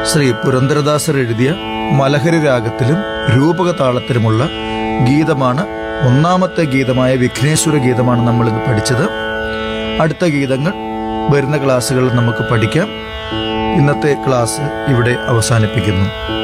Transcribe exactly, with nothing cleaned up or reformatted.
ശ്രീ പുരന്ദരദാസർ എഴുതിയ മലഹരി രാഗത്തിലും രൂപക താളത്തിലുമുള്ള ഗീതമാണ്. ഒന്നാമത്തെ ഗീതമായ വിഘ്നേശ്വര ഗീതമാണ് നമ്മൾ ഇന്ന് പഠിച്ചത്. അടുത്ത ഗീതങ്ങൾ വരുന്ന ക്ലാസ്സുകളിൽ നമുക്ക് പഠിക്കാം. ഇന്നത്തെ ക്ലാസ് ഇവിടെ അവസാനിപ്പിക്കുന്നു.